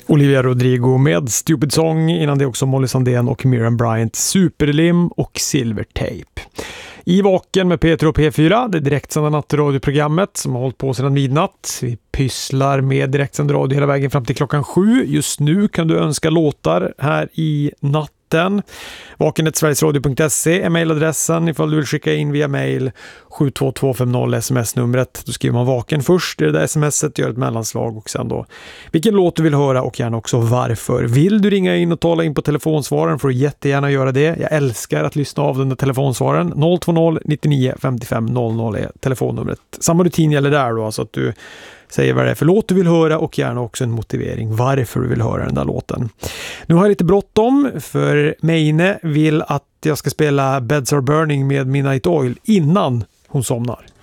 Olivia Rodrigo med Stupid Song, innan det också Molly Sandén och Miriam Bryant, Superlim och Silvertape. I Vaken med P3 och P4, det direktsända nattradioprogrammet som har hållit på sedan midnatt. Vi pysslar med direktsänd radio hela vägen fram till klockan 7. Just nu kan du önska låtar här i natten. Vaken@sverigesradio.se är mailadressen ifall du vill skicka in via mail. 72250 sms-numret. Då skriver man Vaken först i det där smset, gör ett mellanslag och sen då vilken låt du vill höra och gärna också varför. Vill du ringa in och tala in på telefonsvaren får du jättegärna göra det. Jag älskar att lyssna av den där telefonsvaren. 020 99 55 00 är telefonnumret. Samma rutin gäller där då, så att du säger vad det är för låt du vill höra och gärna också en motivering varför du vill höra den där låten. Nu har jag lite bråttom för Meine vill att jag ska spela Beds Are Burning med Midnight Oil innan hon somnar.